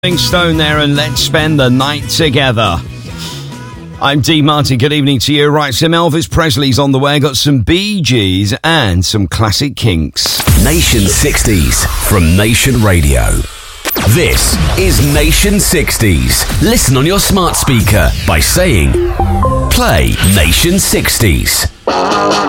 Stone there, and let's spend the night together. I'm Dee Martin. Good evening to you. Right, some Elvis Presley's on the way. Got some Bee Gees and some classic Kinks. Nation 60s from Nation Radio. This is Nation 60s. Listen on your smart speaker by saying, play Nation 60s.